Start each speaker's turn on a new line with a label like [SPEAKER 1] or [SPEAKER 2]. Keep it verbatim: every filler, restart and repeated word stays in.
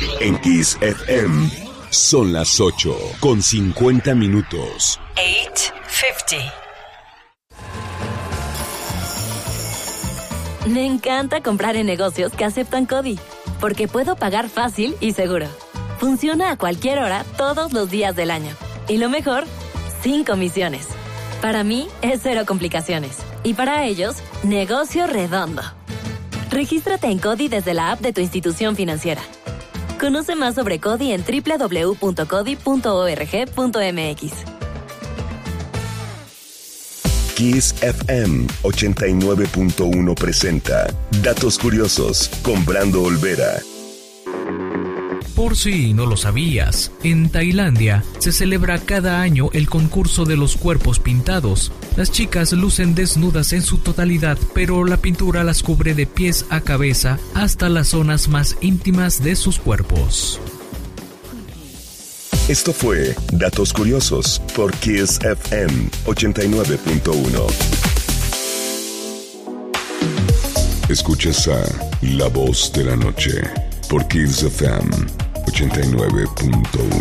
[SPEAKER 1] En Kiss F M son las ocho con cincuenta minutos.
[SPEAKER 2] ocho cincuenta.
[SPEAKER 3] Me encanta comprar en negocios que aceptan CODI, porque puedo pagar fácil y seguro. Funciona a cualquier hora, todos los días del año. Y lo mejor, sin comisiones. Para mí, es cero complicaciones. Y para ellos, negocio redondo. Regístrate en CODI desde la app de tu institución financiera. Conoce más sobre CODI en doble u doble u doble u punto codi punto org punto m x.
[SPEAKER 1] Kiss F M ochenta y nueve punto uno presenta Datos Curiosos con Brando Olvera.
[SPEAKER 4] Por si no lo sabías, en Tailandia se celebra cada año el concurso de los cuerpos pintados. Las chicas lucen desnudas en su totalidad, pero la pintura las cubre de pies a cabeza hasta las zonas más íntimas de sus cuerpos.
[SPEAKER 1] Esto fue Datos Curiosos por Kiss F M ochenta y nueve punto uno. Escuchas a La Voz de la Noche por Kiss F M ochenta y nueve punto uno.